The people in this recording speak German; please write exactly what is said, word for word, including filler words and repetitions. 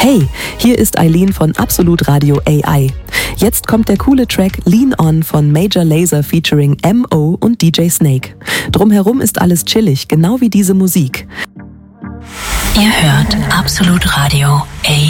Hey, hier ist Eileen von Absolut Radio A I. Jetzt kommt der coole Track Lean On von Major Lazer featuring M O und D J Snake. Drumherum ist alles chillig, genau wie diese Musik. Ihr hört Absolut Radio A I.